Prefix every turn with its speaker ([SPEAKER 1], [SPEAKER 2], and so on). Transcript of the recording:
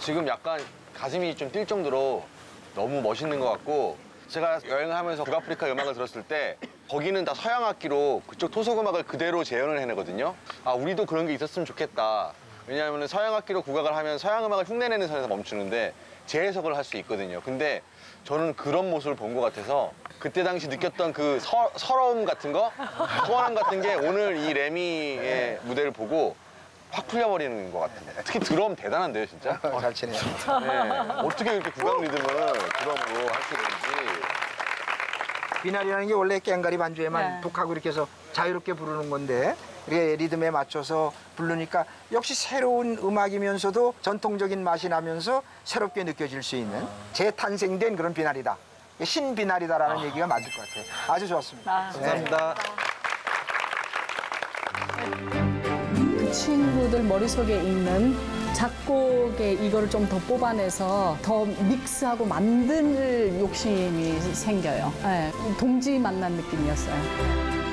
[SPEAKER 1] 지금 약간 가슴이 좀 뛸 정도로 너무 멋있는 것 같고 제가 여행을 하면서 북아프리카 음악을 들었을 때 거기는 다 서양 악기로 그쪽 토속 음악을 그대로 재현을 해내거든요. 아, 우리도 그런 게 있었으면 좋겠다. 왜냐하면 서양 악기로 국악을 하면 서양 음악을 흉내내는 선에서 멈추는데 재해석을 할 수 있거든요. 근데 저는 그런 모습을 본 것 같아서 그때 당시 느꼈던 그 서러움 같은 거, 소원함 같은 게 오늘 이 레미의 무대를 보고 확 풀려버리는 것 같아요. 특히 드럼 대단한데요, 진짜?
[SPEAKER 2] 잘 치네요.
[SPEAKER 1] 네. 어떻게 이렇게 국악 리듬을 드럼으로 할 수 있는지.
[SPEAKER 2] 비날이라는 게 원래 깽가리 반주에만
[SPEAKER 3] 네.
[SPEAKER 2] 독하고 이렇게 해서 자유롭게 부르는 건데 이게 리듬에 맞춰서 부르니까 역시 새로운 음악이면서도 전통적인 맛이 나면서 새롭게 느껴질 수 있는 재탄생된 그런 비날이다. 신비날이다라는 얘기가 맞을 것 같아요. 아주 좋았습니다.
[SPEAKER 1] 감사합니다.
[SPEAKER 3] 그 친구들 머릿속에 있는 작곡에 이거를 좀 더 뽑아내서 더 믹스하고 만들 욕심이 생겨요. 네, 동지 만난 느낌이었어요.